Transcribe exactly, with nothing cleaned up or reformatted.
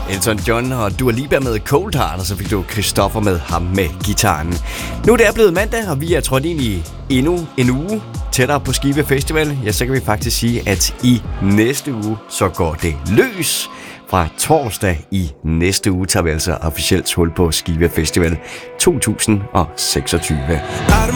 Elton John og Dua Lipa med Cold Heart, og så fik du Christoffer med ham med gitaren. Nu er det blevet mandag, og vi er trådt ind i endnu en uge tættere på Skive Festival. Ja, så kan vi faktisk sige, at i næste uge, så går det løs. Fra torsdag i næste uge tager vi altså officielt hul på Skive Festival to tusind seksogtyve.